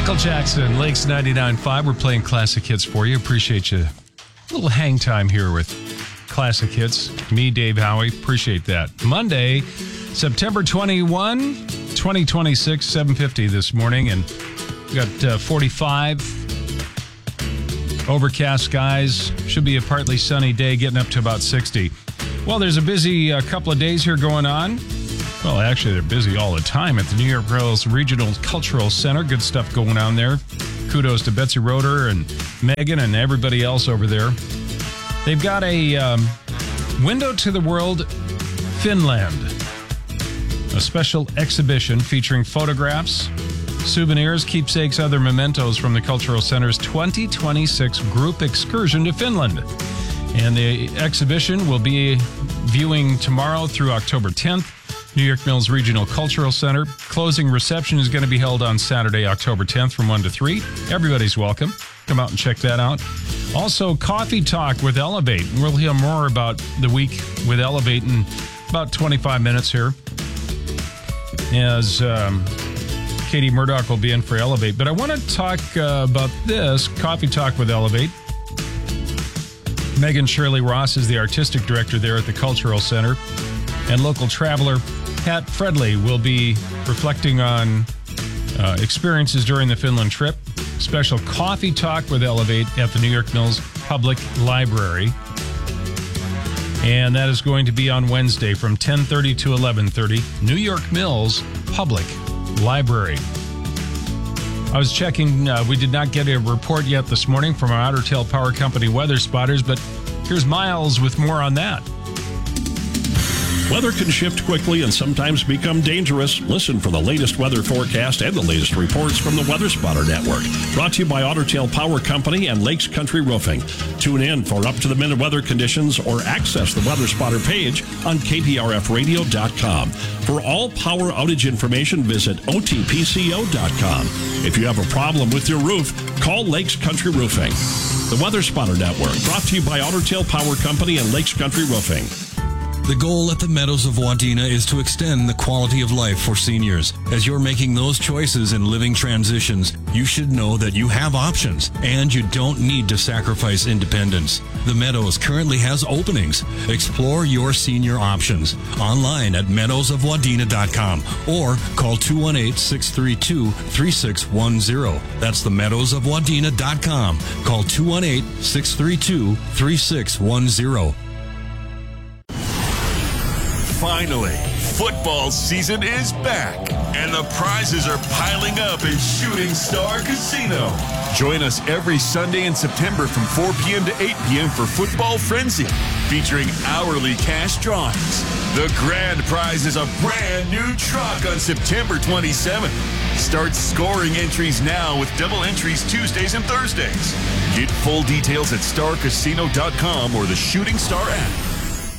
Michael Jackson, Lakes 99.5. We're playing classic hits for you. Appreciate you. A little hang time here with classic hits. Me, Dave Howie. Appreciate that. Monday, September 21, 2026, 7:50 this morning. And we got 45 overcast skies. Should be a partly sunny day, getting up to about 60. Well, there's a busy couple of days here going on. Well, actually, they're busy all the time at the New York Mills Regional Cultural Center. Good stuff going on there. Kudos to Betsy Roeder and Megan and everybody else over there. They've got a Window to the World, Finland. A special exhibition featuring photographs, souvenirs, keepsakes, other mementos from the Cultural Center's 2026 group excursion to Finland. And the exhibition will be viewing tomorrow through October 10th. New York Mills Regional Cultural Center. Closing reception is going to be held on Saturday, October 10th from 1 to 3. Everybody's welcome. Come out and check that out. Also, Coffee Talk with Elevate. We'll hear more about the week with Elevate in about 25 minutes here, as Katie Murdoch will be in for Elevate. But I want to talk about this, Coffee Talk with Elevate. Megan Shirley Ross is the artistic director there at the Cultural Center. And local traveler Pat Fredley will be reflecting on experiences during the Finland trip. Special Coffee Talk with Elevate at the New York Mills Public Library. And that is going to be on Wednesday from 10:30 to 11:30. New York Mills Public Library. I was checking. We did not get a report yet this morning from our Otter Tail Power Company weather spotters, but here's Miles with more on that. Weather can shift quickly and sometimes become dangerous. Listen for the latest weather forecast and the latest reports from the Weather Spotter Network. Brought to you by Otter Tail Power Company and Lakes Country Roofing. Tune in for up-to-the-minute weather conditions or access the Weather Spotter page on kprfradio.com. For all power outage information, visit otpco.com. If you have a problem with your roof, call Lakes Country Roofing. The Weather Spotter Network, brought to you by Otter Tail Power Company and Lakes Country Roofing. The goal at the Meadows of Wadena is to extend the quality of life for seniors. As you're making those choices and living transitions, you should know that you have options and you don't need to sacrifice independence. The Meadows currently has openings. Explore your senior options online at meadowsofwadena.com or call 218-632-3610. That's the meadowsofwadena.com. Call 218-632-3610. Finally, football season is back, and the prizes are piling up in Shooting Star Casino. Join us every Sunday in September from 4 p.m. to 8 p.m. for Football Frenzy, featuring hourly cash drawings. The grand prize is a brand new truck on September 27th. Start scoring entries now with double entries Tuesdays and Thursdays. Get full details at starcasino.com or the Shooting Star app.